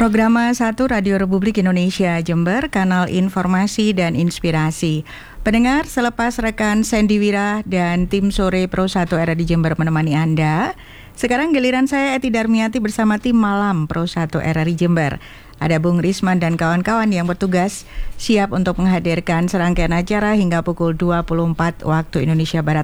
Programa 1 Radio Republik Indonesia Jember, kanal informasi dan inspirasi. Pendengar, selepas rekan Sandy Wira dan tim sore Pro 1 RRI Jember menemani Anda, sekarang giliran saya Eti Darmiati bersama tim malam Pro 1 RRI Jember. Ada Bung Risman dan kawan-kawan yang bertugas siap untuk menghadirkan serangkaian acara hingga pukul 24 waktu Indonesia Barat